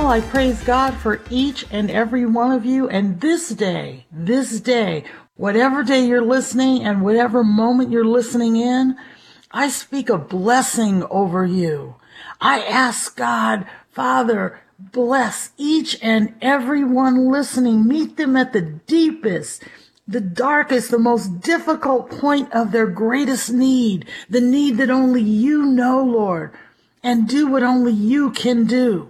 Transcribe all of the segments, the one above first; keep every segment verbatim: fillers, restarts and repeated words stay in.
Well, I praise God for each and every one of you. And this day, this day, whatever day you're listening and whatever moment you're listening in, I speak a blessing over you. I ask God, Father, bless each and every one listening. Meet them at the deepest, the darkest, the most difficult point of their greatest need, the need that only you know, Lord, and do what only you can do.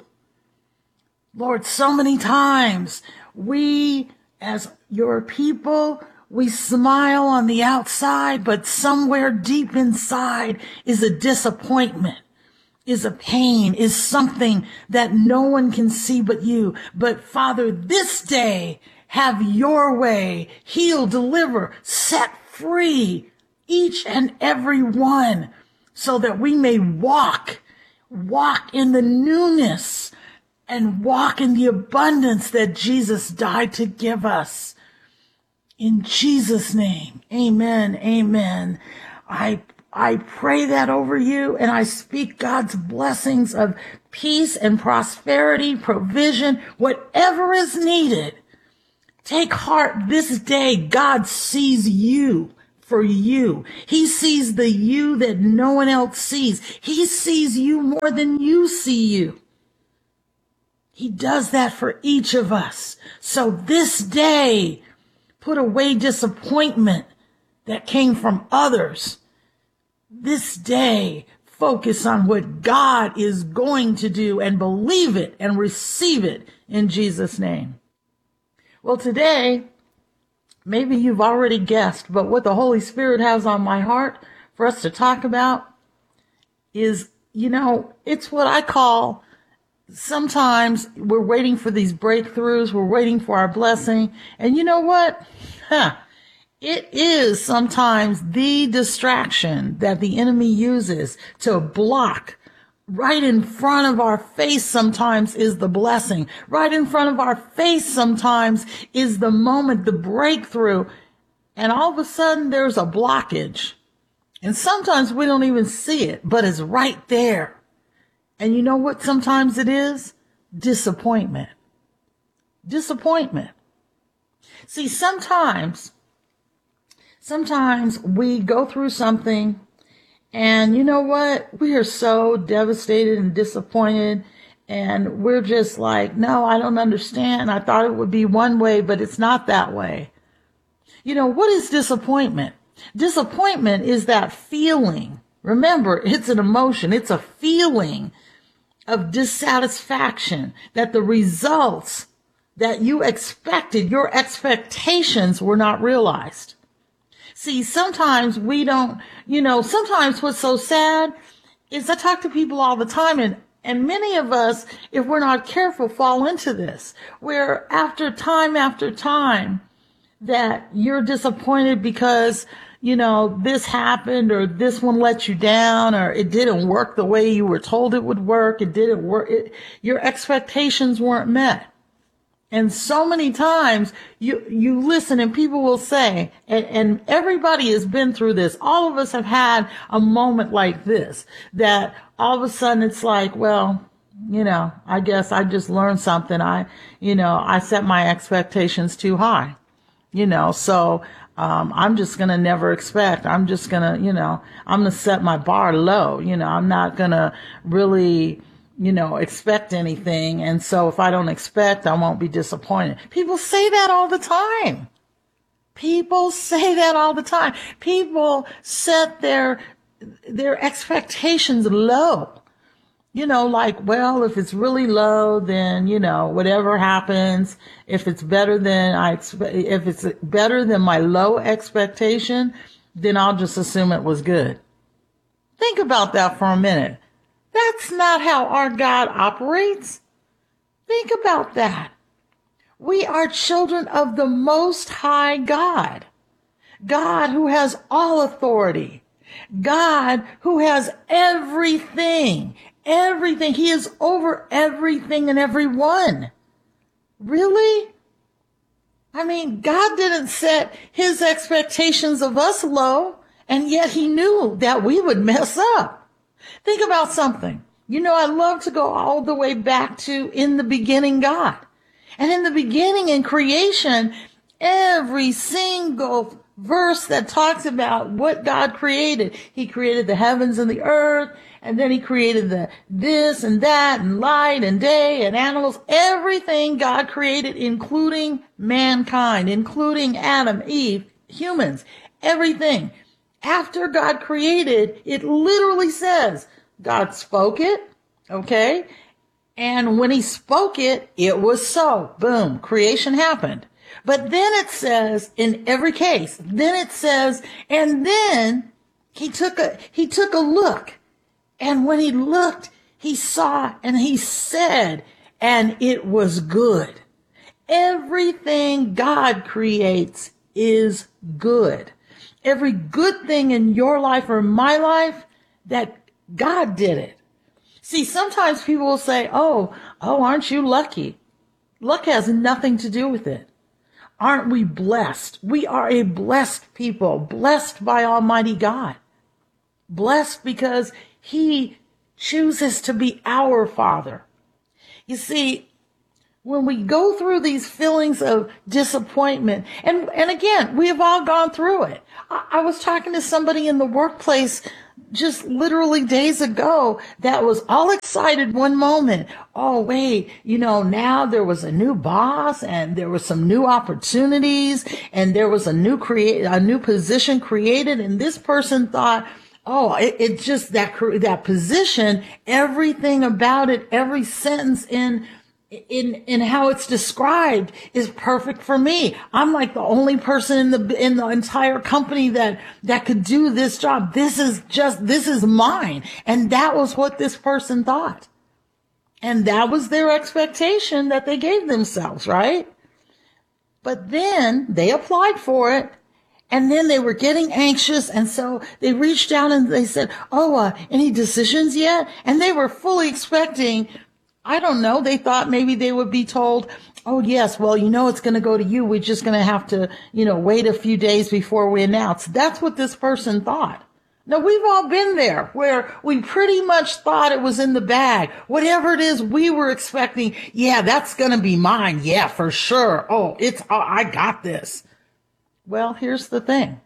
Lord, so many times we, as your people, we smile on the outside, but somewhere deep inside is a disappointment, is a pain, is something that no one can see but you. But Father, this day, have your way. Heal, deliver, set free each and every one so that we may walk, walk in the newness and walk in the abundance that Jesus died to give us. In Jesus' name, amen, amen. I I pray that over you, and I speak God's blessings of peace and prosperity, provision, whatever is needed. Take heart this day. God sees you for you. He sees the you that no one else sees. He sees you more than you see you. He does that for each of us. So this day, put away disappointment that came from others. This day, focus on what God is going to do and believe it and receive it in Jesus' name. Well, today, maybe you've already guessed, but what the Holy Spirit has on my heart for us to talk about is, you know, it's what I call, sometimes we're waiting for these breakthroughs. We're waiting for our blessing. And you know what? Huh. It is sometimes the distraction that the enemy uses to block. Right in front of our face sometimes is the blessing. Right in front of our face sometimes is the moment, the breakthrough. And all of a sudden there's a blockage. And sometimes we don't even see it, but it's right there. And you know what sometimes it is? Disappointment. Disappointment. See, sometimes, sometimes we go through something and you know what? We are so devastated and disappointed and we're just like, no, I don't understand. I thought it would be one way, but it's not that way. You know, what is disappointment? Disappointment is that feeling. Remember, it's an emotion. It's a feeling of dissatisfaction that the results that you expected, your expectations were not realized. See, sometimes we don't, you know, sometimes what's so sad is I talk to people all the time and, and many of us, if we're not careful, fall into this, where after time after time that you're disappointed because, you know, this happened or this one let you down or it didn't work the way you were told it would work. It didn't work. It, your expectations weren't met. And so many times you, you listen and people will say, and, and everybody has been through this. All of us have had a moment like this, that all of a sudden it's like, well, you know, I guess I just learned something. I, you know, I set my expectations too high, you know, so, um, I'm just going to never expect. I'm just going to, you know, I'm going to set my bar low. You know, I'm not going to really, you know, expect anything. And so if I don't expect, I won't be disappointed. People say that all the time. People say that all the time. People set their, their expectations low. You know, like, well, if it's really low, then, you know, whatever happens, if it's better than I expect, if it's better than my low expectation, then I'll just assume it was good. Think about that for a minute. That's not how our God operates. Think about that. We are children of the Most High God. God who has all authority. God who has everything. Everything. He is over everything and everyone. Really? I mean, God didn't set his expectations of us low, and yet he knew that we would mess up. Think about something. You know, I love to go all the way back to in the beginning, God. And in the beginning, in creation, every single verse that talks about what God created, he created the heavens and the earth, and then he created the this and that and light and day and animals, everything God created, including mankind, including Adam, Eve, humans, everything. After God created, it literally says God spoke it, okay? And when he spoke it, it was so. Boom, creation happened. But then it says, in every case, then it says, and then he took a, he took a look. And when he looked, he saw and he said, and it was good. Everything God creates is good. Every good thing in your life or my life, that God did it. See, sometimes people will say, oh, oh, aren't you lucky? Luck has nothing to do with it. Aren't we blessed? We are a blessed people, blessed by Almighty God. Blessed because he chooses to be our Father. You see, when we go through these feelings of disappointment, and, and again, we have all gone through it. I, I was talking to somebody in the workplace just literally days ago that was all excited one moment. Oh, wait, you know, now there was a new boss and there was some new opportunities and there was a new create, a new position created. And this person thought, oh, it, it just that, that position, everything about it, every sentence in in in how it's described is perfect for me. I'm like the only person in the in the entire company that that could do this job. This is just this is mine. And that was what this person thought. And that was their expectation that they gave themselves, right? But then they applied for it. And then they were getting anxious. And so they reached out and they said, oh, uh, any decisions yet? And they were fully expecting, I don't know, they thought maybe they would be told, oh, yes, well, you know, it's going to go to you. We're just going to have to, you know, wait a few days before we announce. That's what this person thought. Now, we've all been there where we pretty much thought it was in the bag. Whatever it is we were expecting, yeah, that's going to be mine. Yeah, for sure. Oh, it's, oh, I got this. Well, here's the thing.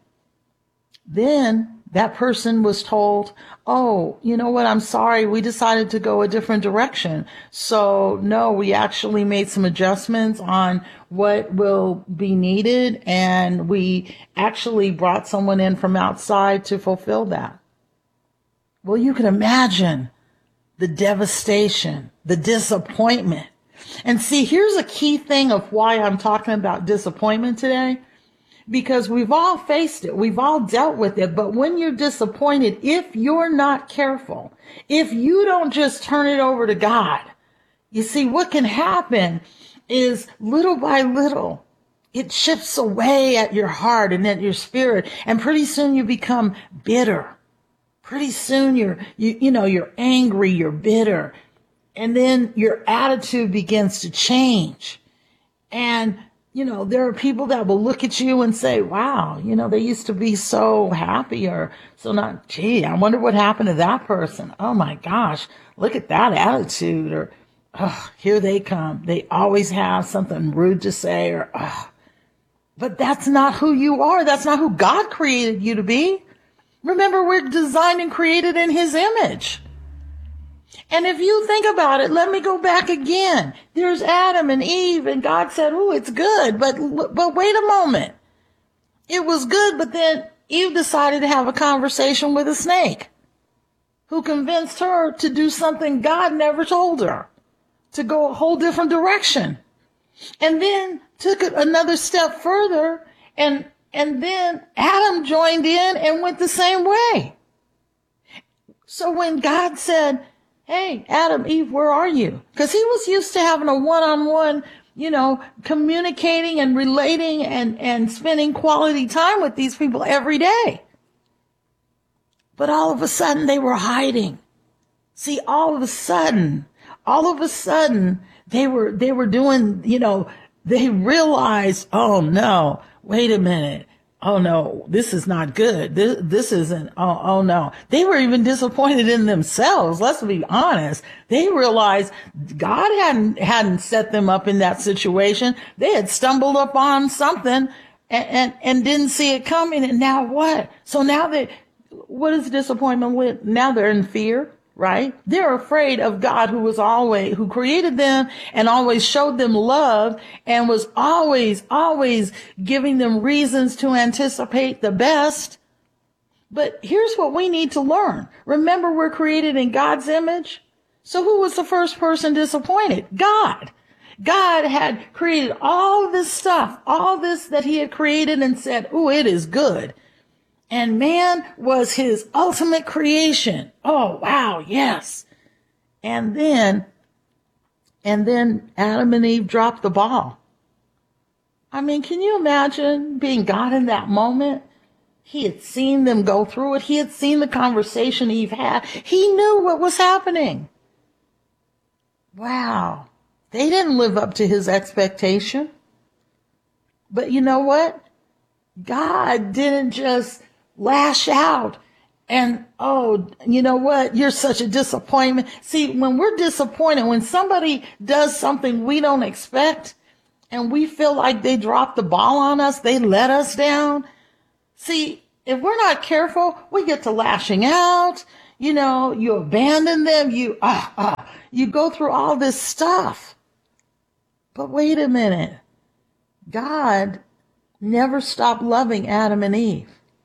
Then that person was told, oh, you know what? I'm sorry. We decided to go a different direction. So no, we actually made some adjustments on what will be needed. And we actually brought someone in from outside to fulfill that. Well, you can imagine the devastation, the disappointment. And see, here's a key thing of why I'm talking about disappointment today. Because we've all faced it. We've all dealt with it. But when you're disappointed, if you're not careful, if you don't just turn it over to God, you see, what can happen is little by little, it chips away at your heart and at your spirit. And pretty soon you become bitter. Pretty soon you're, you, you know, you're angry, you're bitter. And then your attitude begins to change. And you know, there are people that will look at you and say, wow, you know, they used to be so happy or so not, gee, I wonder what happened to that person. Oh my gosh, look at that attitude. Or, oh, here they come. They always have something rude to say or, oh. But that's not who you are. That's not who God created you to be. Remember, we're designed and created in his image. And if you think about it, let me go back again. There's Adam and Eve, and God said, oh, it's good. But, but wait a moment. It was good, but then Eve decided to have a conversation with a snake who convinced her to do something God never told her, to go a whole different direction. And then took it another step further, and, and then Adam joined in and went the same way. So when God said, hey, Adam, Eve, where are you? Because he was used to having a one-on-one, you know, communicating and relating and, and spending quality time with these people every day. But all of a sudden they were hiding. See, all of a sudden, all of a sudden they were, they were doing, you know, they realized, oh no, wait a minute. oh no, this is not good. This, this isn't, oh, oh no. They were even disappointed in themselves. Let's be honest. They realized God hadn't, hadn't set them up in that situation. They had stumbled upon something and, and, and didn't see it coming. And now what? So now they, what is disappointment with? Now they're in fear. Right? They're afraid of God, who was always, who created them and always showed them love and was always, always giving them reasons to anticipate the best. But here's what we need to learn. Remember, we're created in God's image. So who was the first person disappointed? God. God had created all of this stuff, all this that he had created and said, "Ooh, it is good." And man was his ultimate creation. Oh, wow, yes. And then, and then Adam and Eve dropped the ball. I mean, can you imagine being God in that moment? He had seen them go through it. He had seen the conversation Eve had. He knew what was happening. Wow. They didn't live up to his expectation. But you know what? God didn't just lash out and, oh, you know what? You're such a disappointment. See, when we're disappointed, when somebody does something we don't expect and we feel like they dropped the ball on us, they let us down. See, if we're not careful, we get to lashing out. You know, you abandon them. You, ah, ah, you go through all this stuff. But wait a minute. God never stopped loving Adam and Eve.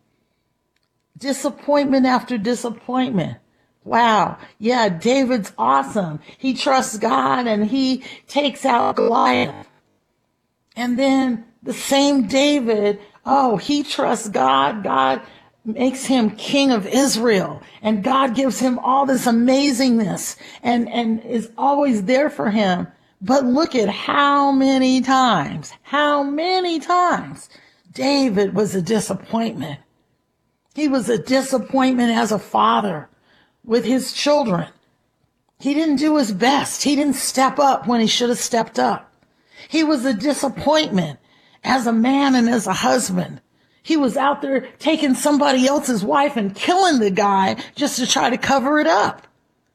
Disappointment after disappointment. Wow. Yeah, David's awesome. He trusts God and he takes out Goliath. And then the same David, oh, he trusts God. God makes him king of Israel. And God gives him all this amazingness and, and is always there for him. But look at how many times, how many times David was a disappointment. He was a disappointment as a father with his children. He didn't do his best. He didn't step up when he should have stepped up. He was a disappointment as a man and as a husband. He was out there taking somebody else's wife and killing the guy just to try to cover it up.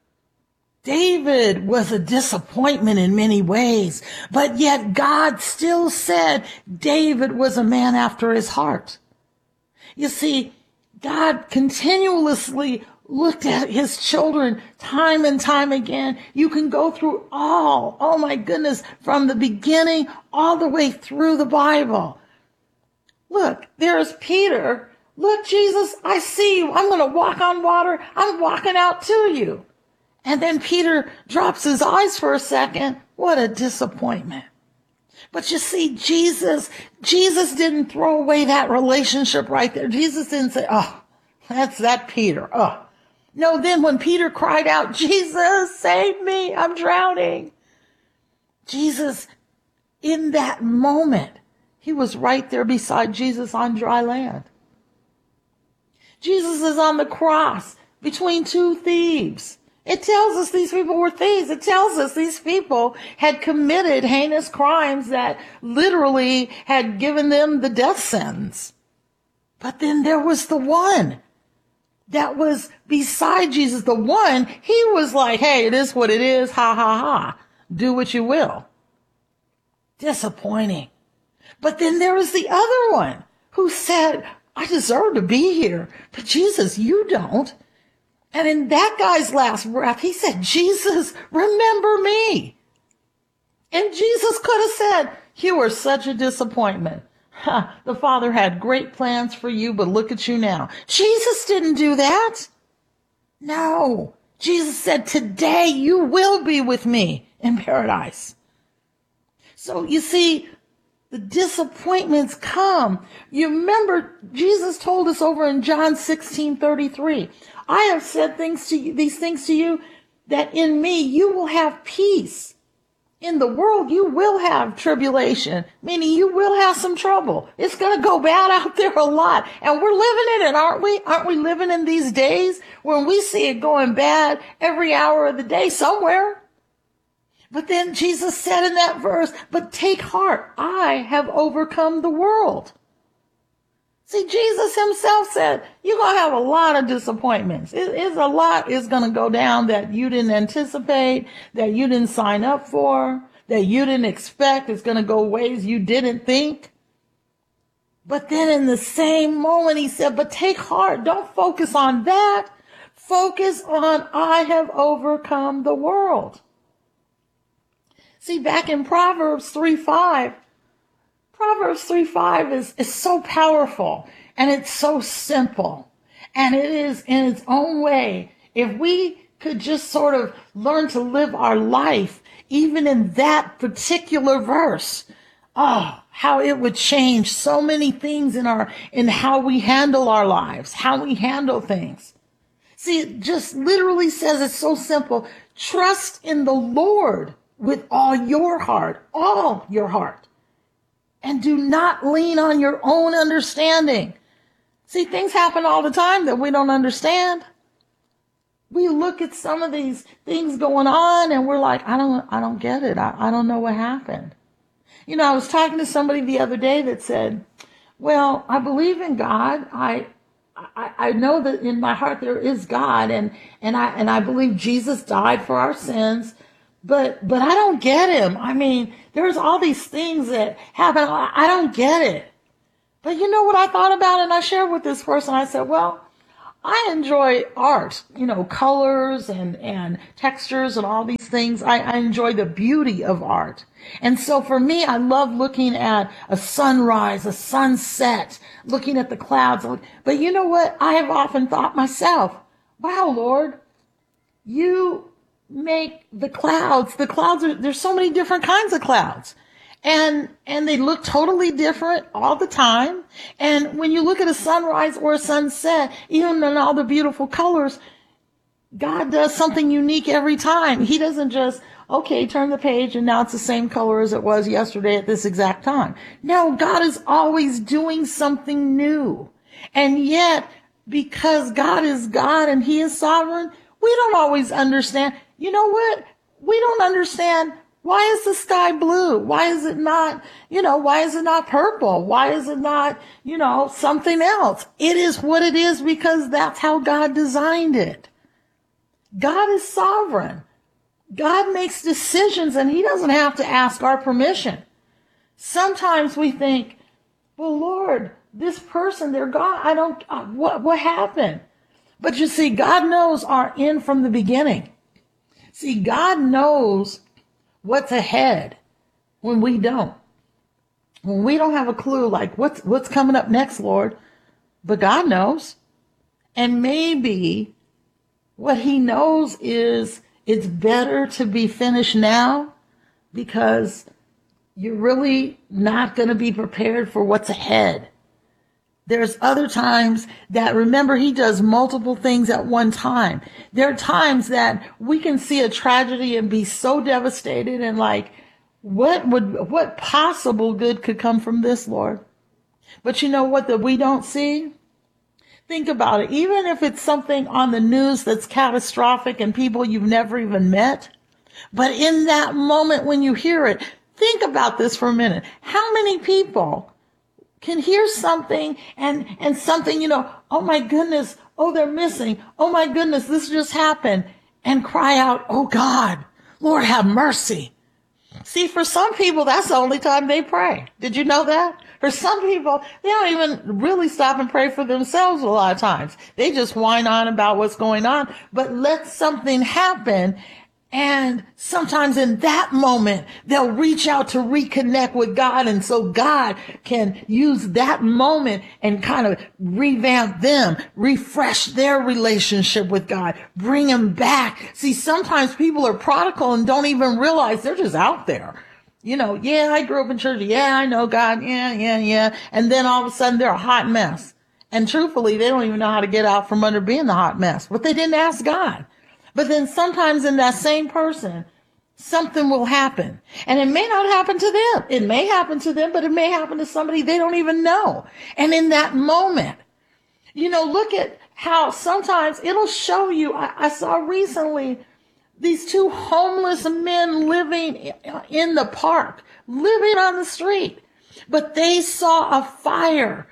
David was a disappointment in many ways, but yet God still said David was a man after his heart. You see, God continuously looked at his children time and time again. You can go through all, oh my goodness, from the beginning all the way through the Bible. Look, there's Peter. Look, Jesus, I see you. I'm going to walk on water. I'm walking out to you. And then Peter drops his eyes for a second. What a disappointment. But you see, Jesus, Jesus didn't throw away that relationship right there. Jesus didn't say, oh, that's that Peter. Oh, no, then when Peter cried out, Jesus, save me, I'm drowning. Jesus, in that moment, he was right there beside Jesus on dry land. Jesus is on the cross between two thieves. It tells us these people were thieves. It tells us these people had committed heinous crimes that literally had given them the death sentence. But then there was the one that was beside Jesus. The one, he was like, hey, it is what it is. Ha, ha, ha. Do what you will. Disappointing. But then there was the other one who said, I deserve to be here. But Jesus, you don't. And in that guy's last breath, he said, Jesus, remember me. And Jesus could have said, you were such a disappointment. Huh, the Father had great plans for you, but look at you now. Jesus didn't do that. No. Jesus said, today you will be with me in paradise. So you see, the disappointments come. You remember Jesus told us over in John sixteen thirty-three, I have said things to you, these things to you, that in me you will have peace. In the world you will have tribulation, meaning you will have some trouble. It's going to go bad out there a lot. And we're living in it, aren't we? Aren't we living in these days when we see it going bad every hour of the day somewhere? But then Jesus said in that verse, but take heart, I have overcome the world. See, Jesus himself said, you're going to have a lot of disappointments. It, it's a lot is going to go down that you didn't anticipate, that you didn't sign up for, that you didn't expect. It's going to go ways you didn't think. But then in the same moment, he said, but take heart. Don't focus on that. Focus on, I have overcome the world. See, back in Proverbs three five, Proverbs three five is, is so powerful, and it's so simple, and it is in its own way. If we could just sort of learn to live our life, even in that particular verse, oh, how it would change so many things in our, in how we handle our lives, how we handle things. See, it just literally says, it's so simple. Trust in the Lord with all your heart, all your heart. And do not lean on your own understanding. See, things happen all the time that we don't understand. We look at some of these things going on and we're like, I don't, I don't get it. I, I don't know what happened. You know, I was talking to somebody the other day that said, well, I believe in God. I, I, I know that in my heart there is God, and, and I, and I believe Jesus died for our sins. But, but I don't get him. I mean, there's all these things that happen. I, I don't get it. But you know what I thought about it? And I shared with this person. I said, well, I enjoy art, you know, colors and, and textures and all these things. I, I enjoy the beauty of art. And so for me, I love looking at a sunrise, a sunset, looking at the clouds. But you know what? I have often thought myself, wow, Lord, you make the clouds, the clouds are, there's so many different kinds of clouds. And, and they look totally different all the time. And when you look at a sunrise or a sunset, even in all the beautiful colors, God does something unique every time. He doesn't just, okay, turn the page and now it's the same color as it was yesterday at this exact time. No, God is always doing something new. And yet, because God is God and he is sovereign, we don't always understand. You know what? We don't understand, why is the sky blue? Why is it not, you know, why is it not purple? Why is it not, you know, something else? It is what it is because that's how God designed it. God is sovereign. God makes decisions and he doesn't have to ask our permission. Sometimes we think, well, Lord, this person, they're gone. I don't, uh, what, what happened? But you see, God knows our end from the beginning. See, God knows what's ahead when we don't. When we don't have a clue, like what's, what's coming up next, Lord. But God knows. And maybe what he knows is it's better to be finished now because you're really not going to be prepared for what's ahead. There's other times that, remember, he does multiple things at one time. There are times that we can see a tragedy and be so devastated and like, what would, what possible good could come from this, Lord? But you know what that we don't see? Think about it. Even if it's something on the news that's catastrophic and people you've never even met, but in that moment when you hear it, think about this for a minute. How many people can hear something and, and something, you know, oh my goodness, oh, they're missing. Oh my goodness, this just happened, and cry out, oh God, Lord, have mercy. See, for some people, that's the only time they pray. Did you know that? For some people, they don't even really stop and pray for themselves a lot of times. They just whine on about what's going on, but let something happen. And sometimes in that moment, they'll reach out to reconnect with God. And so God can use that moment and kind of revamp them, refresh their relationship with God, bring them back. See, sometimes people are prodigal and don't even realize they're just out there. You know, yeah, I grew up in church. Yeah, I know God. Yeah, yeah, yeah. And then all of a sudden they're a hot mess. And truthfully, they don't even know how to get out from under being the hot mess, but they didn't ask God. But then sometimes in that same person, something will happen. And it may not happen to them. It may happen to them, but it may happen to somebody they don't even know. And in that moment, you know, look at how sometimes it'll show you. I, I saw recently these two homeless men living in the park, living on the street. But they saw a fire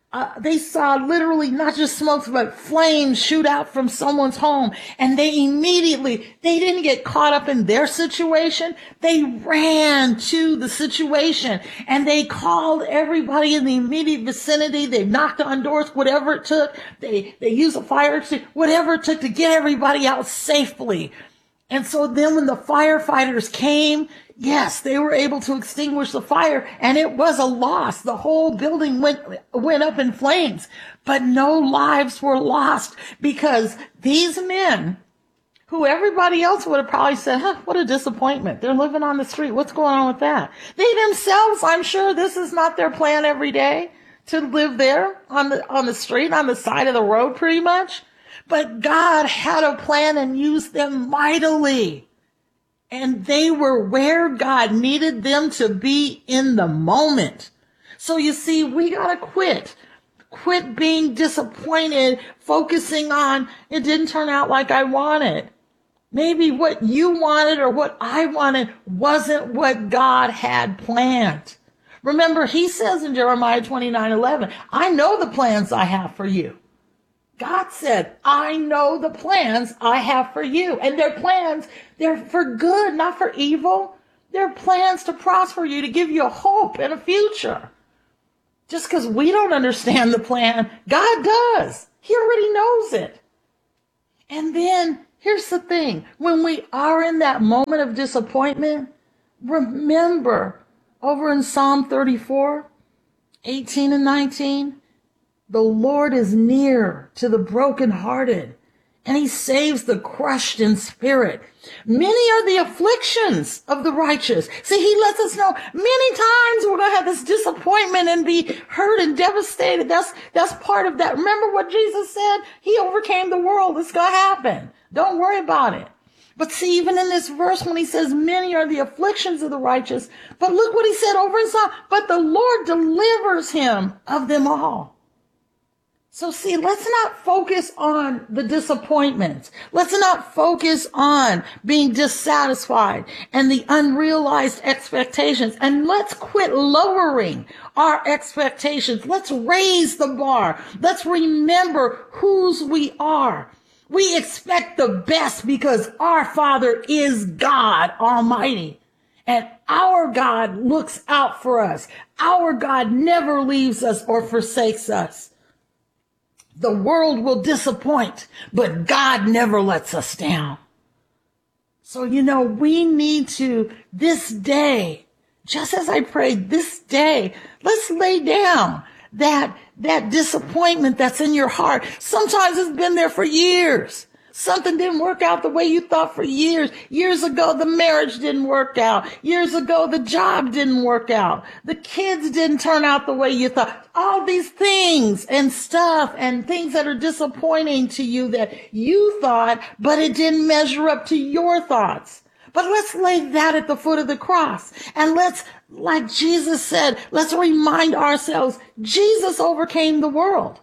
Uh, they saw literally not just smokes, but flames shoot out from someone's home. And they immediately, they didn't get caught up in their situation. They ran to the situation and they called everybody in the immediate vicinity. They knocked on doors, whatever it took. They, they used a fire extinguisher, whatever it took to get everybody out safely. And so then when the firefighters came, yes, they were able to extinguish the fire, and it was a loss. The whole building went, went up in flames, but no lives were lost because these men, who everybody else would have probably said, huh, what a disappointment. They're living on the street. What's going on with that? They themselves, I'm sure this is not their plan every day to live there on the, on the street, on the side of the road pretty much. But God had a plan and used them mightily. And they were where God needed them to be in the moment. So you see, we gotta quit. Quit being disappointed, focusing on, it didn't turn out like I wanted. Maybe what you wanted or what I wanted wasn't what God had planned. Remember, he says in Jeremiah twenty-nine eleven, I know the plans I have for you. God said, I know the plans I have for you. And their plans, they're for good, not for evil. They're plans to prosper you, to give you a hope and a future. Just because we don't understand the plan, God does. He already knows it. And then here's the thing. When we are in that moment of disappointment, remember over in Psalm thirty-four, eighteen and nineteen, the Lord is near to the brokenhearted, and he saves the crushed in spirit. Many are the afflictions of the righteous. See, he lets us know many times we're going to have this disappointment and be hurt and devastated. That's, that's part of that. Remember what Jesus said? He overcame the world. It's going to happen. Don't worry about it. But see, even in this verse, when he says many are the afflictions of the righteous, but look what he said over in Psalm, but the Lord delivers him of them all. So see, let's not focus on the disappointments. Let's not focus on being dissatisfied and the unrealized expectations. And let's quit lowering our expectations. Let's raise the bar. Let's remember whose we are. We expect the best because our Father is God Almighty. And our God looks out for us. Our God never leaves us or forsakes us. The world will disappoint, but God never lets us down. So, you know, we need to, this day, just as I prayed, this day, let's lay down that, that disappointment that's in your heart. Sometimes it's been there for years. Something didn't work out the way you thought for years. Years ago, the marriage didn't work out. Years ago, the job didn't work out. The kids didn't turn out the way you thought. All these things and stuff and things that are disappointing to you that you thought, but it didn't measure up to your thoughts. But let's lay that at the foot of the cross. And let's, like Jesus said, let's remind ourselves, Jesus overcame the world.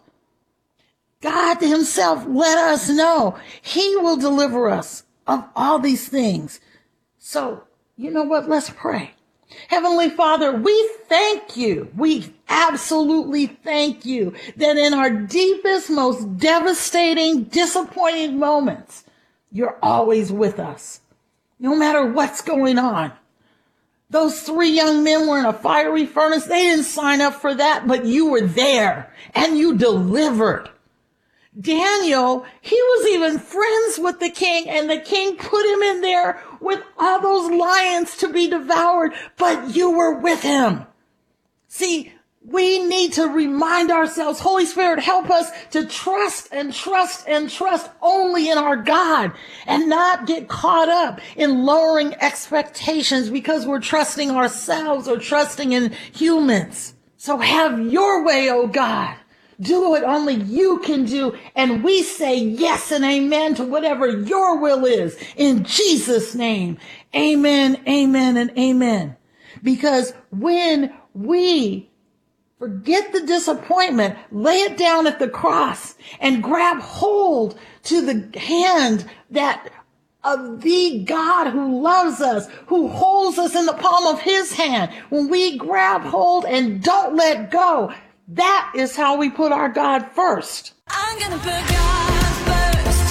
God himself let us know he will deliver us of all these things. So, you know what? Let's pray. Heavenly Father, we thank you. We absolutely thank you that in our deepest, most devastating, disappointing moments, you're always with us, no matter what's going on. Those three young men were in a fiery furnace. They didn't sign up for that, but you were there and you delivered. Daniel, he was even friends with the king, and the king put him in there with all those lions to be devoured, but you were with him. See, we need to remind ourselves, Holy Spirit, help us to trust and trust and trust only in our God and not get caught up in lowering expectations because we're trusting ourselves or trusting in humans. So have your way, oh God. Do what only you can do. And we say yes and amen to whatever your will is. In Jesus' name, amen, amen, and amen. Because when we forget the disappointment, lay it down at the cross and grab hold to the hand that of the God who loves us, who holds us in the palm of his hand. When we grab hold and don't let go, That is how we put our God first. I'm gonna put God first.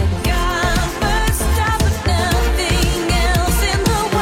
God first. Stop with nothing else in the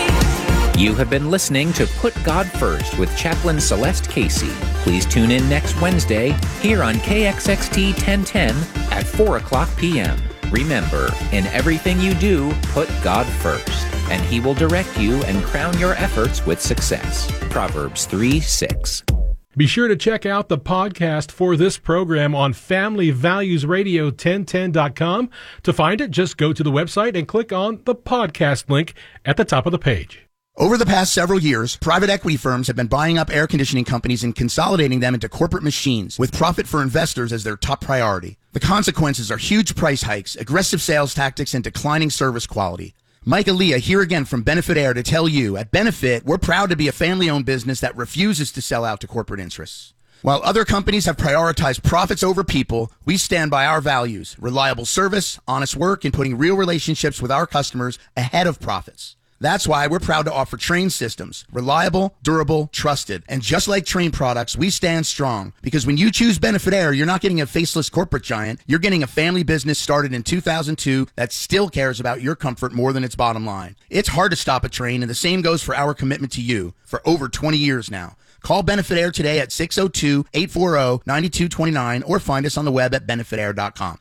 way. You have been listening to Put God First with Chaplain Celeste Casey. Please tune in next Wednesday here on K X X T ten ten at four o'clock p.m. Remember, in everything you do, put God first, and He will direct you and crown your efforts with success. Proverbs three six. Be sure to check out the podcast for this program on family values radio ten ten dot com. To find it, just go to the website and click on the podcast link at the top of the page. Over the past several years, private equity firms have been buying up air conditioning companies and consolidating them into corporate machines with profit for investors as their top priority. The consequences are huge price hikes, aggressive sales tactics, and declining service quality. Mike Aaliyah here again from Benefit Air to tell you, at Benefit, we're proud to be a family-owned business that refuses to sell out to corporate interests. While other companies have prioritized profits over people, we stand by our values: reliable service, honest work, and putting real relationships with our customers ahead of profits. That's why we're proud to offer Trane systems. Reliable, durable, trusted. And just like Trane products, we stand strong. Because when you choose Benefit Air, you're not getting a faceless corporate giant. You're getting a family business started in two thousand two that still cares about your comfort more than its bottom line. It's hard to stop a Trane, and the same goes for our commitment to you for over twenty years now. Call Benefit Air today at six oh two, eight four zero, nine two two nine or find us on the web at benefit air dot com.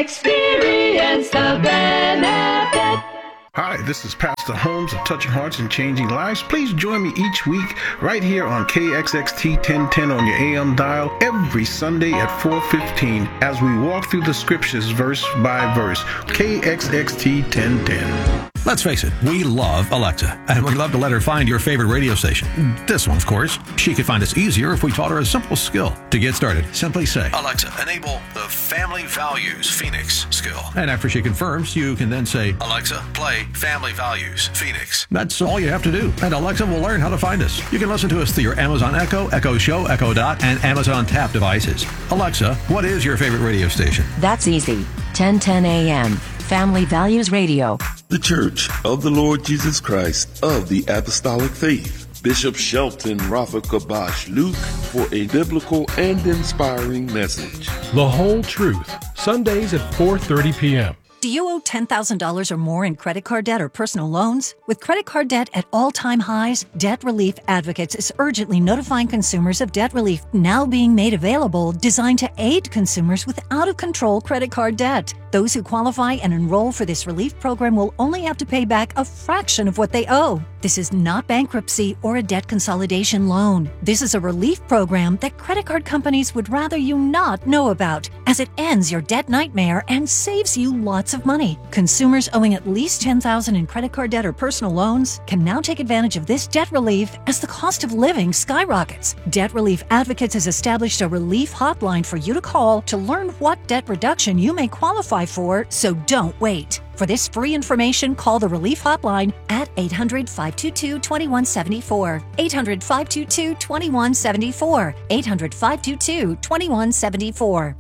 Experience the benefit. Hi, this is Pastor Holmes of Touching Hearts and Changing Lives. Please join me each week right here on K X X T ten ten on your A M dial every Sunday at four fifteen as we walk through the scriptures verse by verse. K X X T ten ten. Let's face it, we love Alexa, and we'd love to let her find your favorite radio station. This one, of course. She could find us easier if we taught her a simple skill. To get started, simply say, Alexa, enable the Family Values Phoenix skill. And after she confirms, you can then say, Alexa, play Family Values Phoenix. That's all you have to do, and Alexa will learn how to find us. You can listen to us through your Amazon Echo, Echo Show, Echo Dot, and Amazon Tap devices. Alexa, what is your favorite radio station? That's easy. ten ten a.m. Family Values Radio. The Church of the Lord Jesus Christ of the Apostolic Faith. Bishop Shelton Rafa Kabash Luke for a biblical and inspiring message. The Whole Truth, Sundays at four thirty p.m. Do you owe ten thousand dollars or more in credit card debt or personal loans? With credit card debt at all-time highs, Debt Relief Advocates is urgently notifying consumers of debt relief now being made available, designed to aid consumers with out-of-control credit card debt. Those who qualify and enroll for this relief program will only have to pay back a fraction of what they owe. This is not bankruptcy or a debt consolidation loan. This is a relief program that credit card companies would rather you not know about, as it ends your debt nightmare and saves you lots of money. Consumers owing at least ten thousand dollars in credit card debt or personal loans can now take advantage of this debt relief as the cost of living skyrockets. Debt Relief Advocates has established a relief hotline for you to call to learn what debt reduction you may qualify for, so don't wait. For this free information, call the Relief Hotline at eight hundred, five two two, two one seven four, eight hundred, five two two, two one seven four, eight hundred, five two two, two one seven four.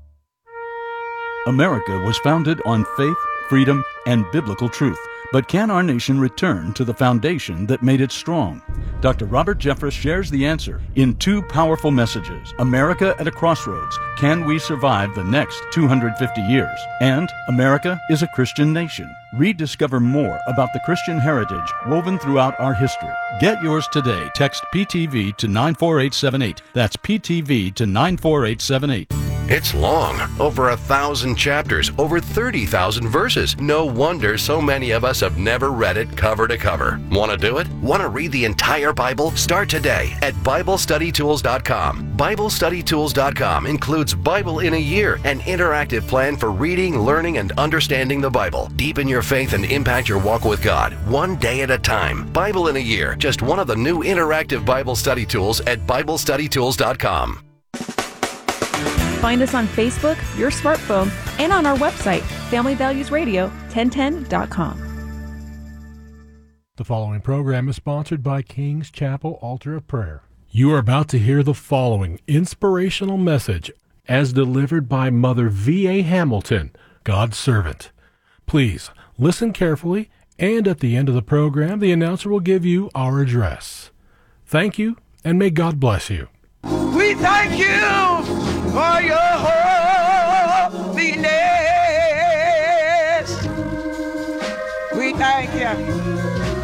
America was founded on faith, freedom, and biblical truth. But can our nation return to the foundation that made it strong? Doctor Robert Jeffress shares the answer in two powerful messages: America at a Crossroads, Can We Survive the Next two hundred fifty years? And America is a Christian Nation. Rediscover more about the Christian heritage woven throughout our history. Get yours today. Text P T V to nine four eight seven eight. That's P T V to nine four eight seven eight. It's long, over a thousand chapters, over thirty thousand verses. No wonder so many of us have never read it cover to cover. Want to do it? Want to read the entire Bible? Start today at Bible Study Tools dot com. Bible Study Tools dot com includes Bible in a Year, an interactive plan for reading, learning, and understanding the Bible. Deepen your faith and impact your walk with God, one day at a time. Bible in a Year, just one of the new interactive Bible study tools at Bible Study Tools dot com. Find us on Facebook, your smartphone, and on our website, family values radio ten ten dot com. The following program is sponsored by King's Chapel Altar of Prayer. You are about to hear the following inspirational message as delivered by Mother V A Hamilton, God's servant. Please listen carefully, and at the end of the program, the announcer will give you our address. Thank you, and may God bless you. We thank you for your holiness. We thank you.